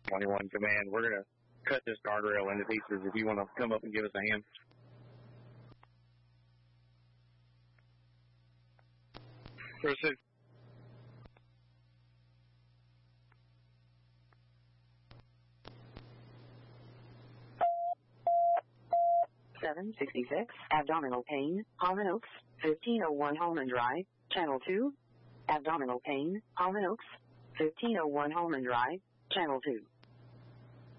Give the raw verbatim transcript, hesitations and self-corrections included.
twenty-one Command. We're going to cut this guardrail into pieces if you want to come up and give us a hand. Proceed. seven sixty-six, abdominal pain, Holman Oaks, fifteen oh one Holman Drive, Channel two. Abdominal pain, Holman Oaks, fifteen oh one Holman Drive, Channel two.